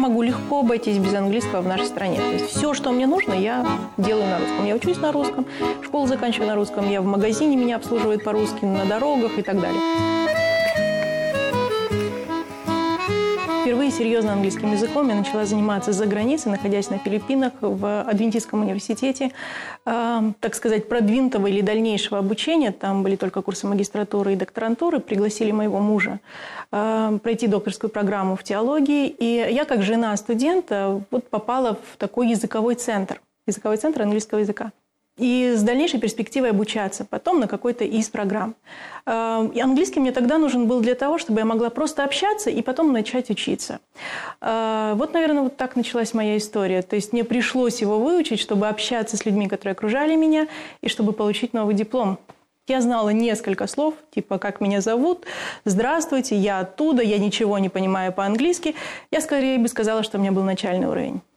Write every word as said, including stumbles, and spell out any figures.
могу легко обойтись без английского в нашей стране. То есть все, что мне нужно, я делаю на русском. Я учусь на русском, школу заканчиваю на русском, я в магазине, меня обслуживают по-русски, на дорогах и так далее. Впервые серьезно английским языком я начала заниматься за границей, находясь на Филиппинах в Адвентистском университете, э, так сказать, продвинутого или дальнейшего обучения. Там были только курсы магистратуры и докторантуры. Пригласили моего мужа э, пройти докторскую программу в теологии. И я, как жена студента, вот попала в такой языковой центр, языковой центр английского языка. И с дальнейшей перспективой обучаться потом на какой-то из программ. И английский мне тогда нужен был для того, чтобы я могла просто общаться и потом начать учиться. Вот, наверное, вот так началась моя история. То есть мне пришлось его выучить, чтобы общаться с людьми, которые окружали меня, и чтобы получить новый диплом. Я знала несколько слов, типа «как меня зовут», «здравствуйте», «я оттуда», «я ничего не понимаю по-английски». Я скорее бы сказала, что у меня был начальный уровень.